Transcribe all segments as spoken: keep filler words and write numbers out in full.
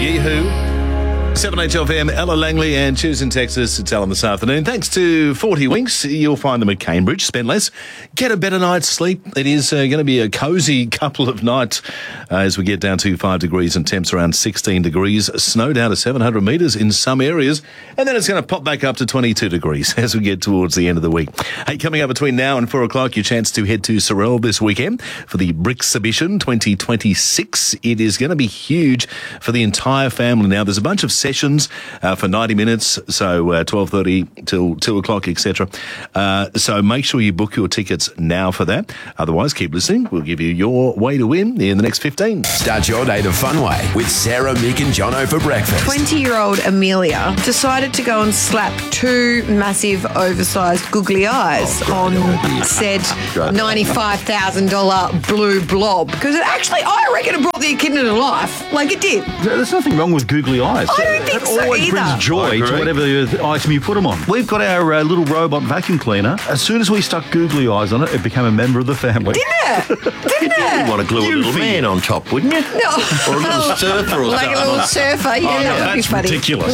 Yeehoo. seven H L F M, Ella Langley and Choose in Texas to tell them this afternoon. Thanks to forty Winks, you'll find them at Cambridge. Spend less, get a better night's sleep. It is uh, going to be a cosy couple of nights uh, as we get down to five degrees and temps around sixteen degrees. Snow down to seven hundred metres in some areas. And then it's going to pop back up to twenty-two degrees as we get towards the end of the week. Hey, coming up between now and four o'clock, your chance to head to Sorell this weekend for the Bricksubition twenty twenty-six. It is going to be huge for the entire family. Now, there's a bunch of sessions uh, for ninety minutes, so uh, twelve thirty till two o'clock, et cetera. Uh, so make sure you book your tickets now for that. Otherwise, keep listening. We'll give you your way to win in the next fifteen. Start your day the fun way with Sarah, Mick and Jono for breakfast. twenty-year-old Amelia decided to go and slap two massive, oversized, googly eyes oh, on said ninety-five thousand dollars blue blob. Because it actually, I reckon it brought the echidna to life. Like it did. There's nothing wrong with googly eyes. I don't think it so always either. brings joy to whatever item you put them on. We've got our uh, little robot vacuum cleaner. As soon as we stuck googly eyes on it, it became a member of the family. Didn't it? Didn't it? You'd want to glue a little man on top, wouldn't you? No. Or a little surfer or like something. a little surfer, yeah, Oh, no, that would be that's funny. ridiculous.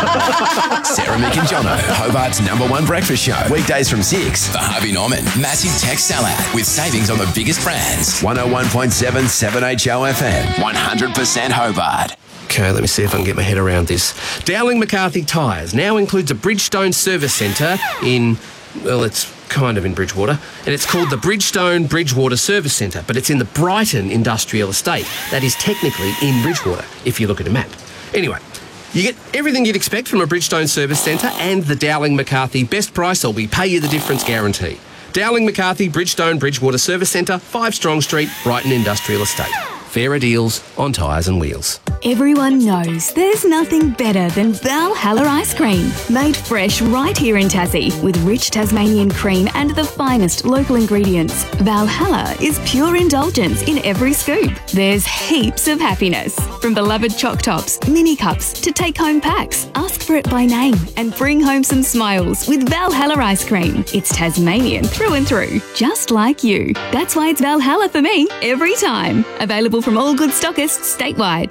Sarah, Mick and Jono, Hobart's number one breakfast show. Weekdays from six for Harvey Norman. Massive tech sellout with savings on the biggest brands. one oh one point seven seven H O F M. one hundred percent Hobart. Okay, let me see if I can get my head around this. Dowling McCarthy Tyres now includes a Bridgestone service centre in, well, it's kind of in Bridgewater, and it's called the Bridgestone Bridgewater Service Centre, but it's in the Brighton Industrial Estate. That is technically in Bridgewater, if you look at a map. Anyway, you get everything you'd expect from a Bridgestone service centre and the Dowling McCarthy best price or we pay you the difference guarantee. Dowling McCarthy Bridgestone Bridgewater Service Centre, five Strong Street, Brighton Industrial Estate. Fairer deals on tyres and wheels. Everyone knows there's nothing better than Valhalla ice cream. Made fresh right here in Tassie with rich Tasmanian cream and the finest local ingredients. Valhalla is pure indulgence in every scoop. There's heaps of happiness. From beloved choc tops, mini cups to take-home packs. Ask for it by name and bring home some smiles with Valhalla ice cream. It's Tasmanian through and through, just like you. That's why it's Valhalla for me every time. Available from all good stockists statewide.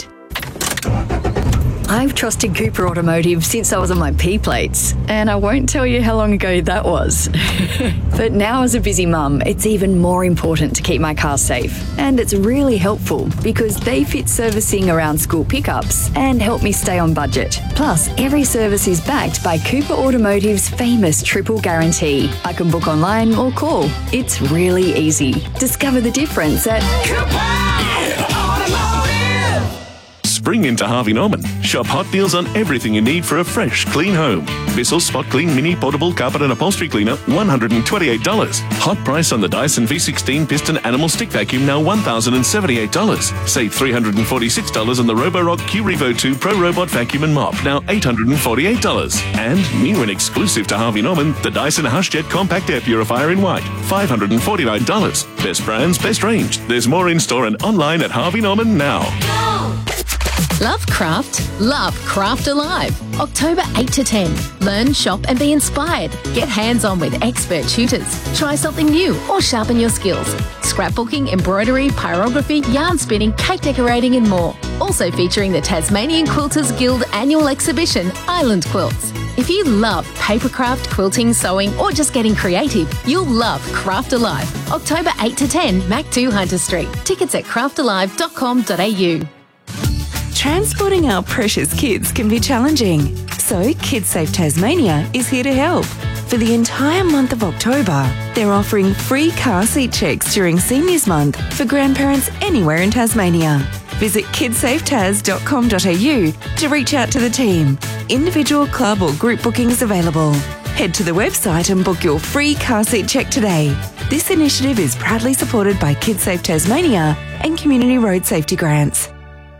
I've trusted Cooper Automotive since I was on my P plates, and I won't tell you how long ago that was. But now as a busy mum, it's even more important to keep my car safe. And it's really helpful because they fit servicing around school pickups and help me stay on budget. Plus, every service is backed by Cooper Automotive's famous triple guarantee. I can book online or call. It's really easy. Discover the difference at Cooper Automotive. Spring into Harvey Norman. Shop hot deals on everything you need for a fresh, clean home. Bissell Spot Clean Mini Portable Carpet and Upholstery Cleaner, one hundred twenty-eight dollars. Hot price on the Dyson V sixteen Piston Animal Stick Vacuum, now one thousand seventy-eight dollars. Save three hundred forty-six dollars on the Roborock Q Revo two Pro Robot Vacuum and Mop, now eight hundred forty-eight dollars. And new and exclusive to Harvey Norman, the Dyson HushJet Compact Air Purifier in white, five hundred forty-nine dollars. Best brands, best range. There's more in store and online at Harvey Norman now. Love craft? Love Craft Alive. October eight to ten. Learn, shop and be inspired. Get hands-on with expert tutors. Try something new or sharpen your skills. Scrapbooking, embroidery, pyrography, yarn spinning, cake decorating and more. Also featuring the Tasmanian Quilters Guild annual exhibition, Island Quilts. If you love papercraft, quilting, sewing or just getting creative, you'll love Craft Alive. October eight to ten, Mac two Hunter Street. Tickets at craft alive dot com dot a u. Transporting our precious kids can be challenging, so KidSafe Tasmania is here to help. For the entire month of October, they're offering free car seat checks during Seniors Month for grandparents anywhere in Tasmania. Visit kidsafe tas dot com dot a u to reach out to the team. Individual, club or group bookings available. Head to the website and book your free car seat check today. This initiative is proudly supported by KidSafe Tasmania and Community Road Safety Grants.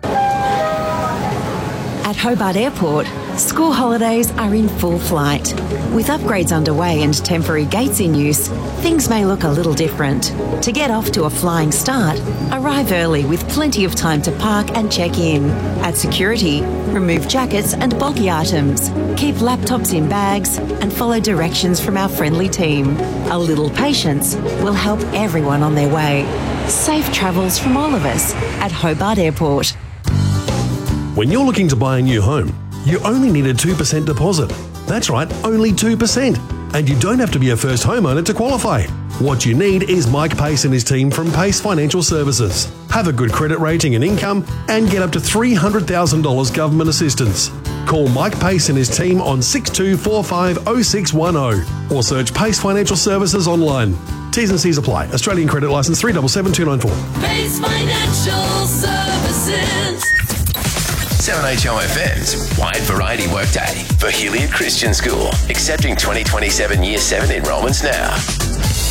At Hobart Airport, school holidays are in full flight. With upgrades underway and temporary gates in use, things may look a little different. To get off to a flying start, arrive early with plenty of time to park and check in. At security, remove jackets and bulky items. Keep laptops in bags and follow directions from our friendly team. A little patience will help everyone on their way. Safe travels from all of us at Hobart Airport. When you're looking to buy a new home, you only need a two percent deposit. That's right, only two percent. And you don't have to be a first homeowner to qualify. What you need is Mike Pace and his team from Pace Financial Services. Have a good credit rating and income and get up to three hundred thousand dollars government assistance. Call Mike Pace and his team on six two four five oh six one oh or search Pace Financial Services online. T's and C's apply. Australian credit licence three seven seven two nine four. Pace Financial Services. seven H O F M's Wide Variety Workday for Hilliard Christian School. Accepting twenty twenty-seven Year seven enrolments now.